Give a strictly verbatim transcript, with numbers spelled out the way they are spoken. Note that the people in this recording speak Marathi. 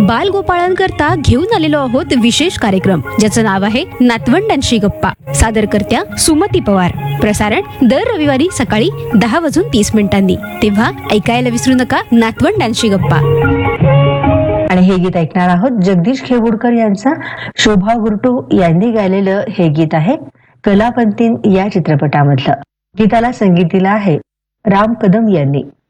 बालगोपाळांकरता घेऊन आलेलो आहोत विशेष कार्यक्रम, ज्याचं नाव आहे नातवंडांशी गप्पा. सादरकर्त्या सुमती पवार. प्रसारण दर रविवारी सकाळी दहा वाजून तीस मिनिटांनी. तेव्हा ऐकायला विसरू नका नातवंडांशी गप्पा. आणि हे गीत ऐकणार आहोत जगदीश खेवुडकर यांचा शोभा गुरटू यांनी गायलेलं हे गीत आहे कलापंतीन या चित्रपटामधलं. गीताला संगीत दिलं आहे राम कदम यांनी.